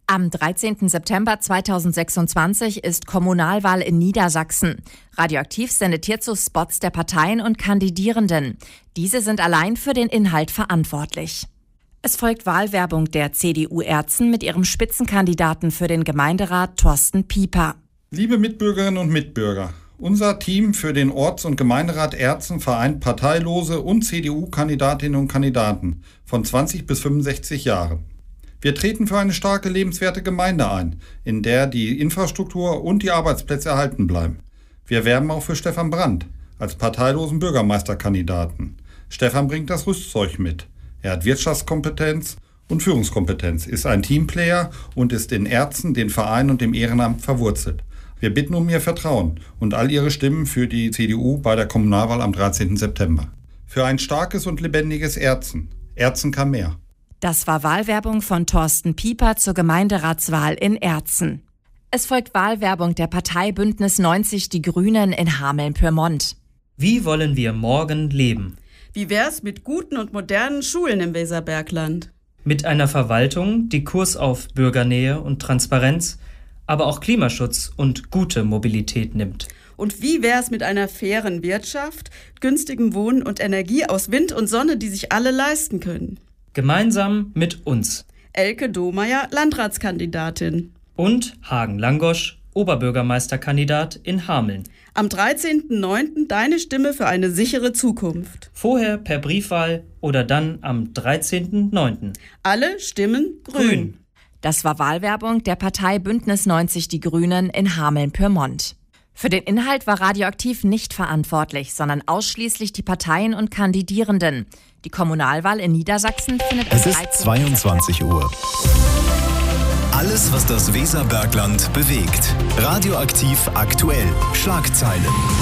Am 13. September 2026 ist Kommunalwahl in Niedersachsen. Radioaktiv sendet hierzu Spots der Parteien und Kandidierenden. Diese sind allein für den Inhalt verantwortlich. Es folgt Wahlwerbung der CDU Erzen mit ihrem Spitzenkandidaten für den Gemeinderat Thorsten Pieper. Liebe Mitbürgerinnen und Mitbürger, unser Team für den Orts- und Gemeinderat Erzen vereint Parteilose und CDU-Kandidatinnen und Kandidaten von 20 bis 65 Jahren. Wir treten für eine starke, lebenswerte Gemeinde ein, in der die Infrastruktur und die Arbeitsplätze erhalten bleiben. Wir werben auch für Stefan Brandt als parteilosen Bürgermeisterkandidaten. Stefan bringt das Rüstzeug mit. Er hat Wirtschaftskompetenz und Führungskompetenz, ist ein Teamplayer und ist in Erzen, den Verein und dem Ehrenamt verwurzelt. Wir bitten um Ihr Vertrauen und all Ihre Stimmen für die CDU bei der Kommunalwahl am 13. September. Für ein starkes und lebendiges Erzen. Erzen kann mehr. Das war Wahlwerbung von Thorsten Pieper zur Gemeinderatswahl in Erzen. Es folgt Wahlwerbung der Partei Bündnis 90 Die Grünen in Hameln-Pyrmont. Wie wollen wir morgen leben? Wie wär's mit guten und modernen Schulen im Weserbergland? Mit einer Verwaltung, die Kurs auf Bürgernähe und Transparenz, aber auch Klimaschutz und gute Mobilität nimmt. Und wie wär's mit einer fairen Wirtschaft, günstigem Wohnen und Energie aus Wind und Sonne, die sich alle leisten können? Gemeinsam mit uns. Elke Domeyer, Landratskandidatin. Und Hagen Langosch, Oberbürgermeisterkandidat in Hameln. Am 13.09. deine Stimme für eine sichere Zukunft. Vorher per Briefwahl oder dann am 13.09. Alle Stimmen grün. Das war Wahlwerbung der Partei Bündnis 90 Die Grünen in Hameln-Pyrmont. Für den Inhalt war Radioaktiv nicht verantwortlich, sondern ausschließlich die Parteien und Kandidierenden. Die Kommunalwahl in Niedersachsen findet am 13. Es ist 22 Uhr. Alles, was das Weserbergland bewegt. Radioaktiv aktuell. Schlagzeilen.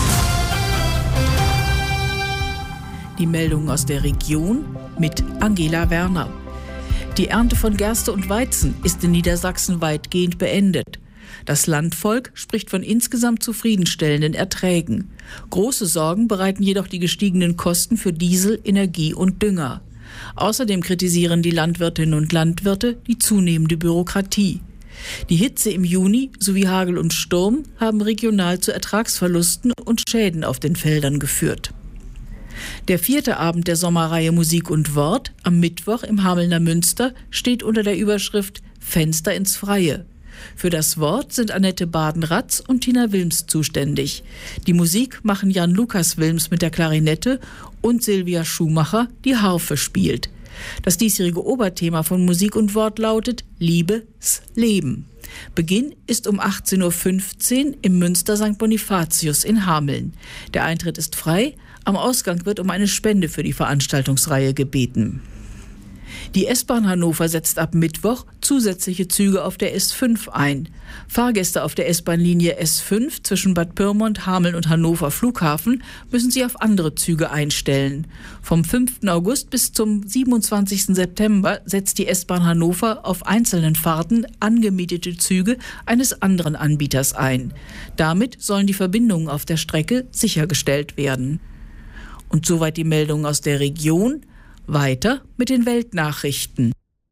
Die Meldungen aus der Region mit Angela Werner. Die Ernte von Gerste und Weizen ist in Niedersachsen weitgehend beendet. Das Landvolk spricht von insgesamt zufriedenstellenden Erträgen. Große Sorgen bereiten jedoch die gestiegenen Kosten für Diesel, Energie und Dünger. Außerdem kritisieren die Landwirtinnen und Landwirte die zunehmende Bürokratie. Die Hitze im Juni sowie Hagel und Sturm haben regional zu Ertragsverlusten und Schäden auf den Feldern geführt. Der 4. Abend der Sommerreihe Musik und Wort am Mittwoch im Hamelner Münster steht unter der Überschrift Fenster ins Freie. Für das Wort sind Annette Baden-Ratz und Tina Wilms zuständig. Die Musik machen Jan-Lukas Wilms mit der Klarinette und Silvia Schumacher, die Harfe spielt. Das diesjährige Oberthema von Musik und Wort lautet Liebes Leben. Beginn ist um 18.15 Uhr im Münster St. Bonifatius in Hameln. Der Eintritt ist frei, am Ausgang wird um eine Spende für die Veranstaltungsreihe gebeten. Die S-Bahn Hannover setzt ab Mittwoch zusätzliche Züge auf der S5 ein. Fahrgäste auf der S-Bahn-Linie S5 zwischen Bad Pyrmont, Hameln und Hannover Flughafen müssen sich auf andere Züge einstellen. Vom 5. August bis zum 27. September setzt die S-Bahn Hannover auf einzelnen Fahrten angemietete Züge eines anderen Anbieters ein. Damit sollen die Verbindungen auf der Strecke sichergestellt werden. Und soweit die Meldungen aus der Region. Weiter mit den Weltnachrichten.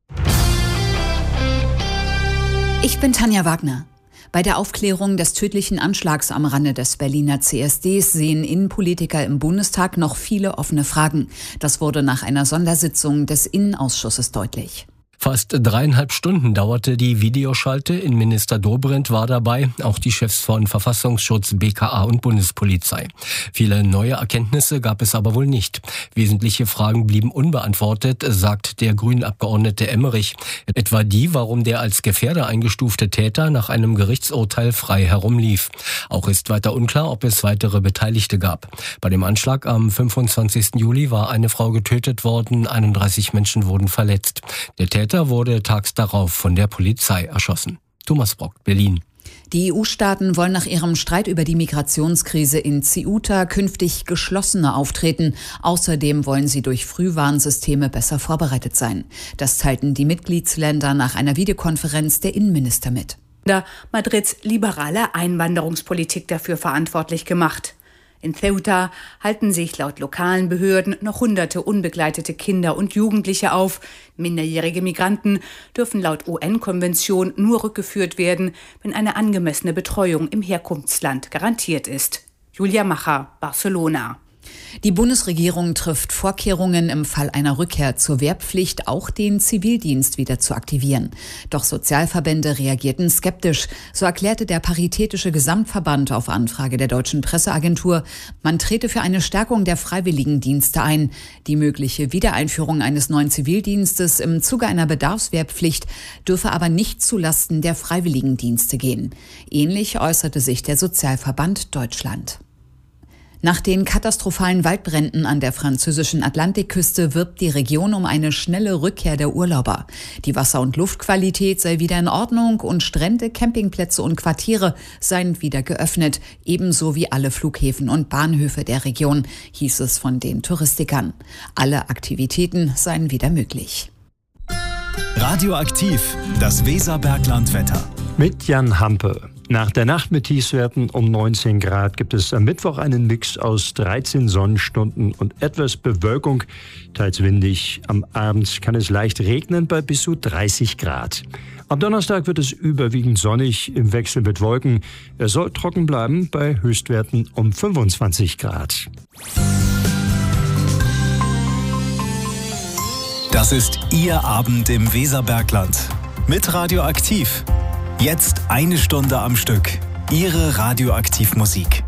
Ich bin Tanja Wagner. Bei der Aufklärung des tödlichen Anschlags am Rande des Berliner CSDs sehen Innenpolitiker im Bundestag noch viele offene Fragen. Das wurde nach einer Sondersitzung des Innenausschusses deutlich. Fast 3,5 Stunden dauerte die Videoschalte. Innenminister Dobrindt war dabei, auch die Chefs von Verfassungsschutz, BKA und Bundespolizei. Viele neue Erkenntnisse gab es aber wohl nicht. Wesentliche Fragen blieben unbeantwortet, sagt der Grünen-Abgeordnete Emmerich. Etwa die, warum der als Gefährder eingestufte Täter nach einem Gerichtsurteil frei herumlief. Auch ist weiter unklar, ob es weitere Beteiligte gab. Bei dem Anschlag am 25. Juli war eine Frau getötet worden, 31 Menschen wurden verletzt. Der Täter wurde tags darauf von der Polizei erschossen. Thomas Brock, Berlin. Die EU-Staaten wollen nach ihrem Streit über die Migrationskrise in Ceuta künftig geschlossener auftreten. Außerdem wollen sie durch Frühwarnsysteme besser vorbereitet sein. Das teilten die Mitgliedsländer nach einer Videokonferenz der Innenminister mit. Madrids liberale Einwanderungspolitik dafür verantwortlich gemacht. In Ceuta halten sich laut lokalen Behörden noch hunderte unbegleitete Kinder und Jugendliche auf. Minderjährige Migranten dürfen laut UN-Konvention nur rückgeführt werden, wenn eine angemessene Betreuung im Herkunftsland garantiert ist. Julia Macher, Barcelona. Die Bundesregierung trifft Vorkehrungen, im Fall einer Rückkehr zur Wehrpflicht auch den Zivildienst wieder zu aktivieren. Doch Sozialverbände reagierten skeptisch. So erklärte der Paritätische Gesamtverband auf Anfrage der Deutschen Presseagentur, man trete für eine Stärkung der Freiwilligendienste ein. Die mögliche Wiedereinführung eines neuen Zivildienstes im Zuge einer Bedarfswehrpflicht dürfe aber nicht zulasten der Freiwilligendienste gehen. Ähnlich äußerte sich der Sozialverband Deutschland. Nach den katastrophalen Waldbränden an der französischen Atlantikküste wirbt die Region um eine schnelle Rückkehr der Urlauber. Die Wasser- und Luftqualität sei wieder in Ordnung und Strände, Campingplätze und Quartiere seien wieder geöffnet, ebenso wie alle Flughäfen und Bahnhöfe der Region, hieß es von den Touristikern. Alle Aktivitäten seien wieder möglich. Radioaktiv, das Weserberglandwetter. Mit Jan Hampe. Nach der Nacht mit Tiefstwerten um 19 Grad gibt es am Mittwoch einen Mix aus 13 Sonnenstunden und etwas Bewölkung, teils windig. Am Abend kann es leicht regnen bei bis zu 30 Grad. Am Donnerstag wird es überwiegend sonnig, im Wechsel mit Wolken. Es soll trocken bleiben bei Höchstwerten um 25 Grad. Das ist Ihr Abend im Weserbergland. Mit Radioaktiv. Jetzt 1 Stunde am Stück. Ihre Radioaktivmusik.